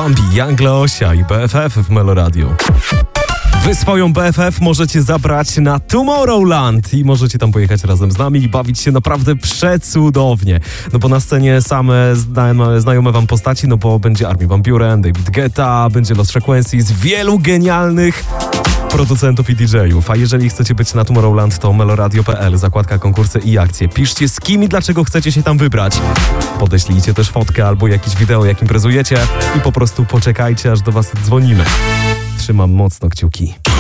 Bambi, Young Leosia i BFF w Meloradiu. Wy swoją BFF możecie zabrać na Tomorrowland i możecie tam pojechać razem z nami i bawić się naprawdę przecudownie. No bo na scenie same znajome wam postaci, no bo będzie Armin van Buuren, David Guetta, będzie Lost Frequencies, wielu genialnych producentów i DJ-ów. A jeżeli chcecie być na Tomorrowland, to meloradio.pl, zakładka konkursy i akcje. Piszcie, z kim i dlaczego chcecie się tam wybrać. Podeślijcie też fotkę albo jakieś wideo, jak imprezujecie i po prostu poczekajcie, aż do was dzwonimy. Trzymam mocno kciuki.